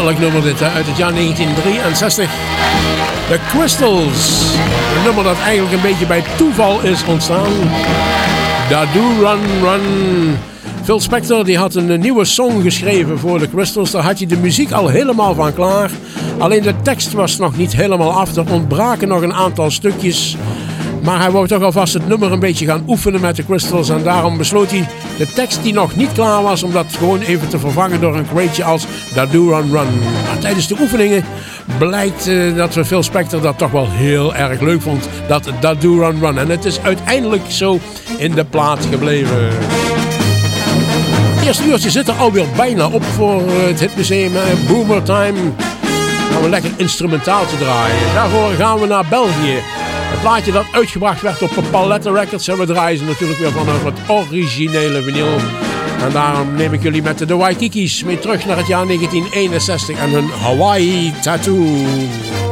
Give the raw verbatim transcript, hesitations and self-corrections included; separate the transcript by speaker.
Speaker 1: heerlijk nummer dit, hè, uit het jaar negentien drieënzestig. The Crystals. Een nummer dat eigenlijk een beetje bij toeval is ontstaan. Dadu Run Run. Phil Spector die had een nieuwe song geschreven voor The Crystals. Daar had hij de muziek al helemaal van klaar. Alleen de tekst was nog niet helemaal af. Er ontbraken nog een aantal stukjes. Maar hij wou toch alvast het nummer een beetje gaan oefenen met de Crystals. En daarom besloot hij de tekst die nog niet klaar was, om dat gewoon even te vervangen door een kreetje als Dadu Run Run. Maar tijdens de oefeningen blijkt uh, dat we Phil Spector dat toch wel heel erg leuk vond. Dat Dadu Run Run. En het is uiteindelijk zo in de plaat gebleven. Het eerste uurtje zit er alweer bijna op voor het Hitmuseum. Boomer Time. Gaan we lekker instrumentaaltje draaien. Daarvoor gaan we naar België. Het plaatje dat uitgebracht werd op Palette Records. En we draaien ze natuurlijk weer vanaf het originele vinyl. En daarom neem ik jullie met de Waikiki's mee terug naar het jaar negentien eenenzestig en hun Hawaii Tattoo.